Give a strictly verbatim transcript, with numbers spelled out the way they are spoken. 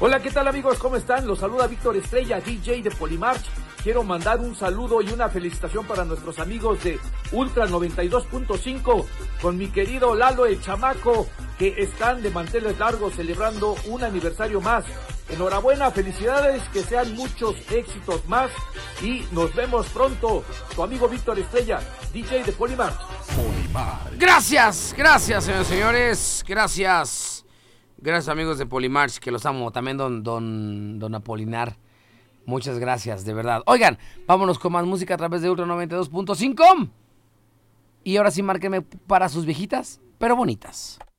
Hola, ¿qué tal amigos? ¿Cómo están? Los saluda Víctor Estrella, D J de Polymarch. Quiero mandar un saludo y una felicitación para nuestros amigos de Ultra noventa y dos punto cinco con mi querido Lalo el Chamaco, que están de manteles largos celebrando un aniversario más. Enhorabuena, felicidades, que sean muchos éxitos más y nos vemos pronto. Tu amigo Víctor Estrella, D J de Polymarch. Polymarch. Gracias, gracias, señores, señores, gracias. Gracias, amigos de Polymarch, que los amo. También don, don, don Apolinar. Muchas gracias, de verdad. Oigan, vámonos con más música a través de Ultra noventa y dos punto cinco. Y ahora sí, márquenme para sus viejitas, pero bonitas.